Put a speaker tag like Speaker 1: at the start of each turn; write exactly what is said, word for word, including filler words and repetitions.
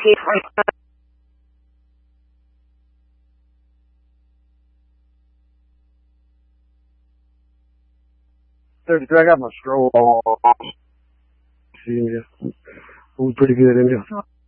Speaker 1: thirty-three, I got my stroll. See you. It was pretty good in there.